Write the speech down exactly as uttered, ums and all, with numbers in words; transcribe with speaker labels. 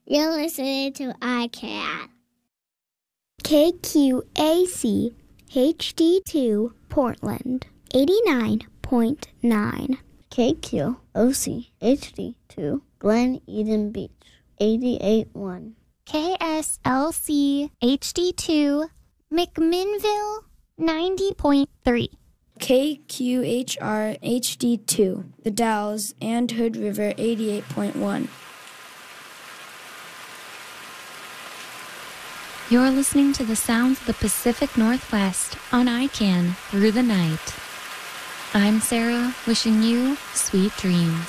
Speaker 1: You're listening to I CAN.
Speaker 2: K Q A C H D two Portland, eighty-nine point nine.
Speaker 3: K Q O C H D two Glen Eden Beach, eighty-eight point one.
Speaker 4: K S L C H D two McMinnville, ninety point three.
Speaker 5: K Q H R H D two The Dalles and Hood River, eighty-eight point one.
Speaker 6: You're listening to the sounds of the Pacific Northwest on I CAN through the night. I'm Sarah, wishing you sweet dreams.